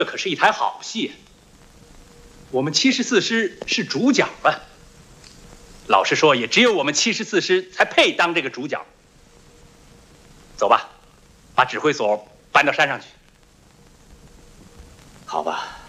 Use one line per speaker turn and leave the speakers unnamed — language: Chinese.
这可是一台好戏，我们74师是主角啊。老实说，也只有我们74师才配当这个主角。走吧，把指挥所搬到山上去。
好吧。